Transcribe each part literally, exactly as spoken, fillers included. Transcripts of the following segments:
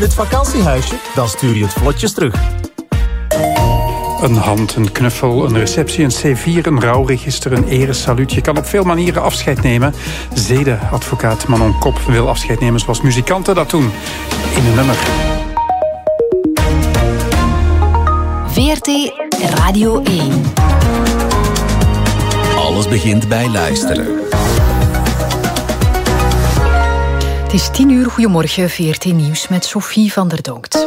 Het vakantiehuisje? Dan stuur je het vlotjes terug. Een hand, een knuffel, een receptie, een C vier, een rouwregister, een eresaluut. Je kan op veel manieren afscheid nemen. Zedenadvocaat Manon Kop wil afscheid nemen zoals muzikanten dat doen. In een nummer. V R T Radio één. Alles begint bij luisteren. Het is tien uur, goedemorgen, V R T Nieuws met Sophie van der Donkt.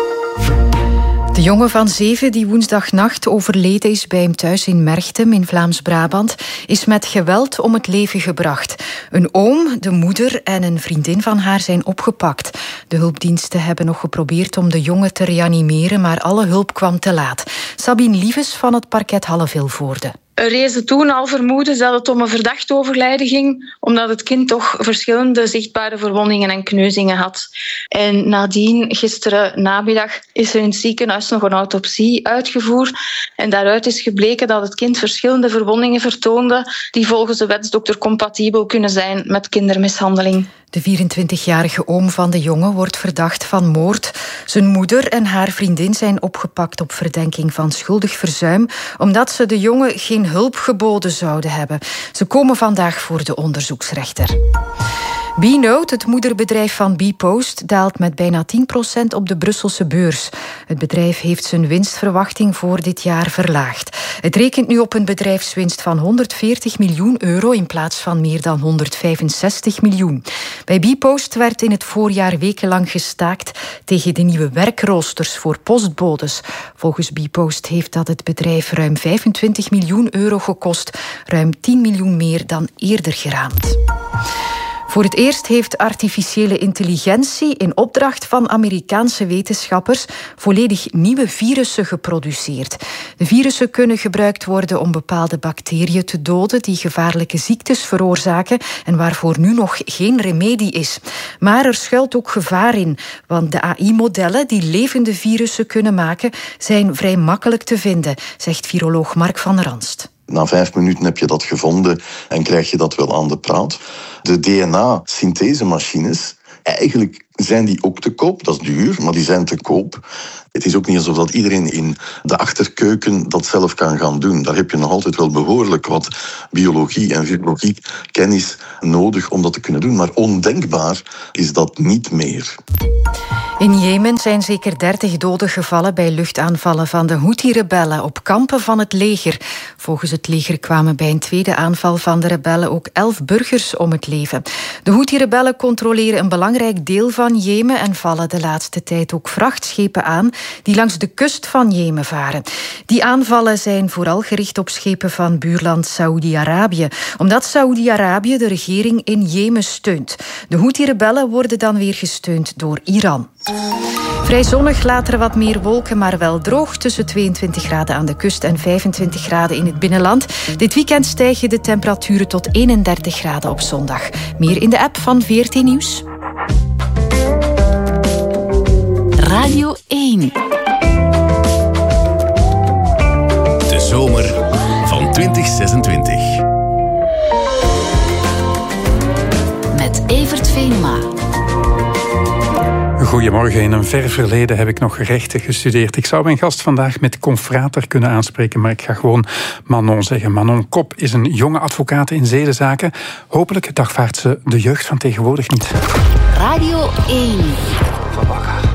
De jongen van zeven die woensdagnacht overleden is bij hem thuis in Merchtem in Vlaams-Brabant is met geweld om het leven gebracht. Een oom, de moeder en een vriendin van haar zijn opgepakt. De hulpdiensten hebben nog geprobeerd om de jongen te reanimeren, maar alle hulp kwam te laat. Sabine Lieves van het parket Halle-Vilvoorde. Er rezen toen al vermoedens dat het om een verdacht overlijden ging, omdat het kind toch verschillende zichtbare verwondingen en kneuzingen had. En nadien, gisteren namiddag, is er in het ziekenhuis nog een autopsie uitgevoerd. En daaruit is gebleken dat het kind verschillende verwondingen vertoonde die volgens de wetsdokter compatibel kunnen zijn met kindermishandeling. De vierentwintigjarige oom van de jongen wordt verdacht van moord. Zijn moeder en haar vriendin zijn opgepakt op verdenking van schuldig verzuim, omdat ze de jongen geen hulp geboden zouden hebben. Ze komen vandaag voor de onderzoeksrechter. Bnote, het moederbedrijf van Bpost, daalt met bijna tien procent op de Brusselse beurs. Het bedrijf heeft zijn winstverwachting voor dit jaar verlaagd. Het rekent nu op een bedrijfswinst van honderdveertig miljoen euro in plaats van meer dan honderdvijfenzestig miljoen. Bij Bpost werd in het voorjaar wekenlang gestaakt tegen de nieuwe werkroosters voor postbodes. Volgens Bpost heeft dat het bedrijf ruim vijfentwintig miljoen euro gekost, ruim tien miljoen meer dan eerder geraamd. Voor het eerst heeft artificiële intelligentie in opdracht van Amerikaanse wetenschappers volledig nieuwe virussen geproduceerd. De virussen kunnen gebruikt worden om bepaalde bacteriën te doden die gevaarlijke ziektes veroorzaken en waarvoor nu nog geen remedie is. Maar er schuilt ook gevaar in, want de A I-modellen die levende virussen kunnen maken zijn vrij makkelijk te vinden, zegt viroloog Mark van der Ranst. Na vijf minuten heb je dat gevonden en krijg je dat wel aan de praat. De D N A-synthesemachines, eigenlijk zijn die ook te koop. Dat is duur, maar die zijn te koop. Het is ook niet alsof dat iedereen in de achterkeuken dat zelf kan gaan doen. Daar heb je nog altijd wel behoorlijk wat biologie en virologie kennis nodig om dat te kunnen doen. Maar ondenkbaar is dat niet meer. In Jemen zijn zeker dertig doden gevallen bij luchtaanvallen van de Houthi-rebellen op kampen van het leger. Volgens het leger kwamen bij een tweede aanval van de rebellen ook elf burgers om het leven. De Houthi-rebellen controleren een belangrijk deel van Jemen en vallen de laatste tijd ook vrachtschepen aan die langs de kust van Jemen varen. Die aanvallen zijn vooral gericht op schepen van buurland Saoedi-Arabië, omdat Saoedi-Arabië de regering in Jemen steunt. De Houthi-rebellen worden dan weer gesteund door Iran. Vrij zonnig, later wat meer wolken, maar wel droog. Tussen tweeëntwintig graden aan de kust en vijfentwintig graden in het binnenland. Dit weekend stijgen de temperaturen tot eenendertig graden op zondag. Meer in de app van V R T Nieuws. Radio één. De zomer van twintig zesentwintig. Met Evert Veenma. Goedemorgen. In een ver verleden heb ik nog rechten gestudeerd. Ik zou mijn gast vandaag met confrater kunnen aanspreken, maar ik ga gewoon Manon zeggen. Manon Kop is een jonge advocaat in zedenzaken. Hopelijk dagvaardt ze de jeugd van tegenwoordig niet. Radio één.